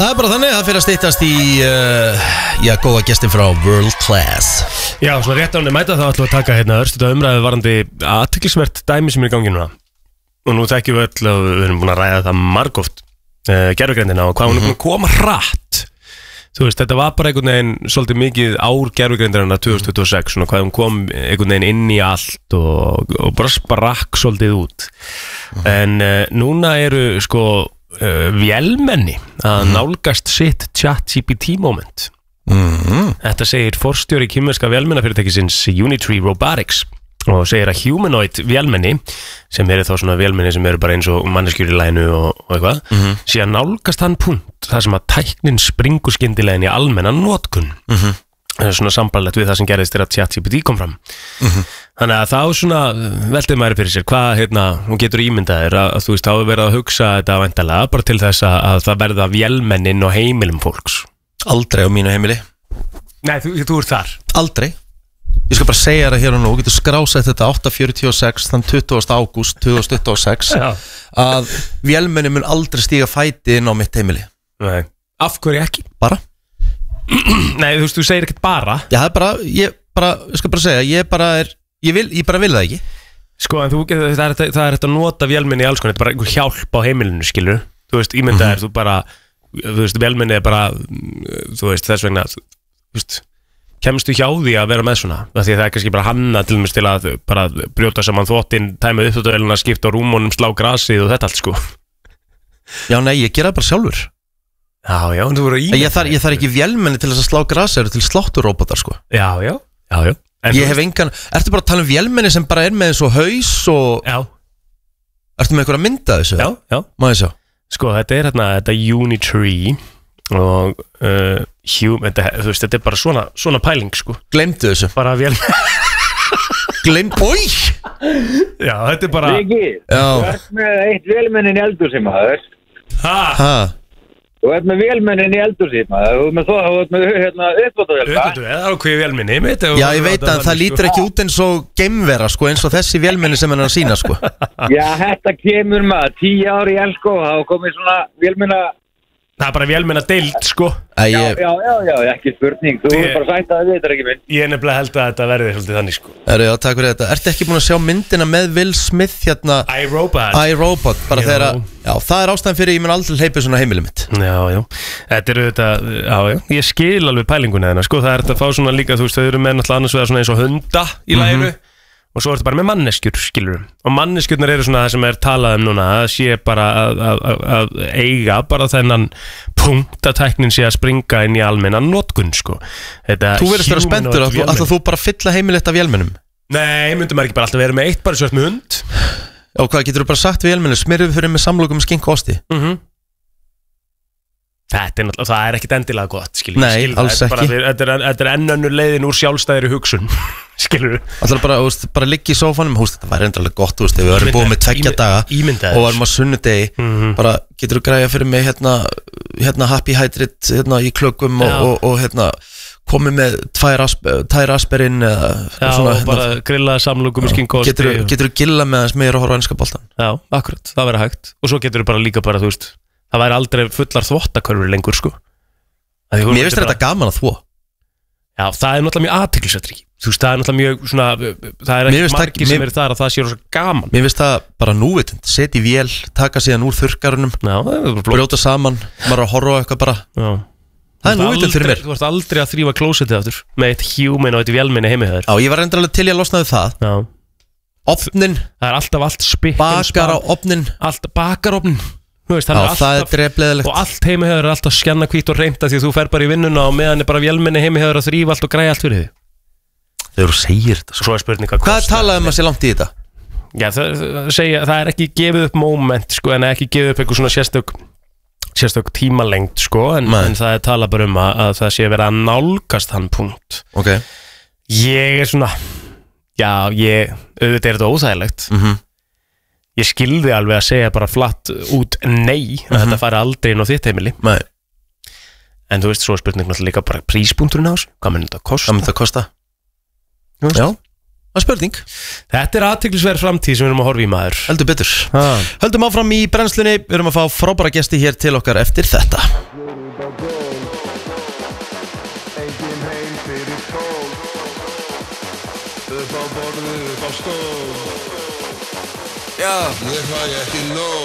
Það bara þannig, það fyrir að styttast í góða gestin frá World Class. Já, svona rétt ánum mæta þá ætlum við að taka hérna örstuða umræðu varandi athyglisvert dæmi sem í gangi núna. Og nú þekkjum við öll og við erum búin að ræða það margoft gervigreindina og hvað hún er búin að koma hratt. Þú veist, þetta var bara einhvern veginn svolítið mikið ár gervigreindarinnar 2026, svona hvað hún kom einhvern veginn inn í allt og bara sprakk svolítið út. En núna eru sko vélmenni að nálgast sitt ChatGPT moment. Þetta segir forstjóri kínverska vélmennafyrirtækisins Unitree Robotics og segir að humanoid vélmenni sem eru þá svona vélmenni sem eru bara eins og manneskjur í laginu og eitthvað sé að nálgast hann punkt þar sem að tæknin springur skyndilega inn í almennan notkun. Svona sambarlegt við það sem gerðist þegar ChatGPT kom fram. Þannig að þá svona veltið maður fyrir sér hvað hún getur ímyndaðir að þú veist þá er verið að hugsa þetta væntanlega bara til þess að það verða vélmennin og heimilum fólks. Aldrei á mínu heimili. Nei, þú ert þar. Aldrei. Ég skal bara segja það hér og nú, getur skrásett þetta 8.46 þann 20. ágúst 2026 að vélmenni mun aldrei stíga fæti inn á mitt heimili. Nei. Af hverju ekki? Bara. Nei, þú veist, þú segir ekkert bara. Já, ég skal bara segja, ég bara vil það ekki. Sko, en það er þetta að nota vélmenni í alls konar, þetta er bara einhver hjálp á heimilinu, skilur. Þú veist, ímyndaðir, þú veist, vélmenni er bara, þú veist, þess vegna, þú veist, kemstu hjá því að vera með svona því að það er kannski bara hanna til mér til að bara brjóta saman þvottinn, tæma uppþvottavélina, skipta á rúmunum, slá grasið og þetta allt sko. Já, nei, ég gera það bara sjálfur. Já, en þú voru í Ég þarf ekki vélmenni til þess að slá grasið, til slátturróbotar sko. Já. Ég hef engan, ertu bara að tala um vélmenni sem bara er með eins og haus og Já. Ertu með eitthvað að mynda þessu? Já. Má ég sjá? Sko, þetta er þetta Unitree og þú veist, þetta er bara svona pæling sko. Gleymdu þessu. Bara vel Ói! Já, þetta er bara Riki, þú ert með eitt vélmennin í eldursi maður. Þú ert með vélmennin í eldursi maður. Þú ert með uppþvottavélina. Það er ákveði vélmenni. Já, ég veit að það lítur ekki út eins og geimvera sko, eins og þessi vélmenni sem hann er að sína sko. Já, þetta kemur maður 10 ári í elsko og þá komið svona vélmenna. Það er bara vélmenna deild sko. Já, ekki spurning. Þú er bara sætt að þetta er ekki minn. Ég nefnilega held að þetta verði svolítið þannig sko. Já, takk fyrir þetta. Ertu ekki búin að sjá myndina með Will Smith hérna iRobot, bara þegar að það er ástæðan fyrir ég mun aldrei hleypa svona heimilið mitt. Já. Þetta eru þetta, ég skil alveg pælinguna þennan sko. Það er þetta að fá svona líka, þú veist, þau eru með náttúrulega annars vegar svona eins og hunda í laginu. Og svo er þetta bara með manneskjur, skilur. Og manneskjurnar eru svona það sem er talað um núna. Það sé bara að eiga bara þennan punkt að tæknin sé að springa inn í almennan notkun, sko. Þú verðist vera spenntur að þú bara fylla heimilegt af vélmennum. Nei, myndum maður ekki bara alltaf vera með eitt bara svört með hund. Og hvað getur þú bara sagt við vélmennu? Smyrðu fyrir með samlokum með skinku og osti? Það er ekkit endilega gott, skilur. Nei, alls ekki. Þetta er ennönnur leiðin úr sjálfstæðri hugsun, skilur. Það er bara ligga í sófanum, þetta var endralega gott, ef við varum búið með 2 daga og varum á sunnudegi, bara getur þú græja fyrir mig hérna Happy Hydrate hérna í klökum og hérna komið með 2 asperinn og bara grillaða samlokum með skinku og osti. Getur þú gilla með þess meira að horfa á enska boltan? Já, akkurat, það verður hægt. Og svo getur þú bara líka bara, þú veist, það væri aldrei fullar þvottakörfur lengur sko. Mér finnst þetta gaman að þvó. Já, það er náttúrulega mjög athyglisvert. Þú veist, það er náttúrulega mjög svona, það er ekki margir sem eru þar að það sé rosa gaman. Mér finnst það bara núvitund, setja í vél, taka síðan úr þurrkarunum, brjóta saman, maður að horfa á eitthvað bara. Já. Það er núvitund fyrir mér. Þú ert aldrei að þrífa klósettið aftur með eitt human og eitt vélmenni heimi hjá þér. Já, ég var reyndar til ég losnaði það. Já. Ofnin. Það er alltaf allt spikk. Bakarofnin. Bakarofnin. Það er drefleðilegt. Og allt heimi hefur alltaf skjanna hvít og reynda því að þú fer bara í vinnuna og meðan er bara vélmenni heimi hefur að þrýfa allt og græja allt fyrir því. Þegar þú segir þetta Svo er spurning hvað er talað um að sé langt í þetta? Já, það er ekki gefið upp moment sko, en ekki gefið upp eitthvað svona sérstök tímalengd sko, en það er talað bara um að það sé verið að nálgast hann punkt. Ok. Ég er svona auðvitað er þetta óþægilegt. Ég skilði alveg að segja bara flatt út nei, að þetta fari aldrei inn á þitt heimili. Nei. En þú veist, svo er spurning náttúrulega líka bara príspunkturinn á þessu. Hvað mun þetta kosta? Hvað mun þetta kosta? Já, það er spurning. Þetta er athyglisverð framtíð sem við erum að horfa í maður. Heldur betur. Höldum áfram í brennslunni. Við erum að fá frábæra gesti hér til okkar eftir þetta. fyrir tól. Upp á borðið, upp á stól. Já, ég fæ ekki nóg.